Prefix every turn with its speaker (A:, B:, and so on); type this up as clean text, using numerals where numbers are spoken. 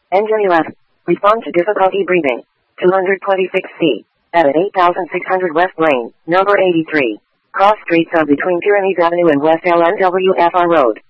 A: Engine 11. Respond to difficulty breathing. 226C. At 8600 West Lane, number 83. Cross streets are between Pyrenees Avenue and West LNWFR Road.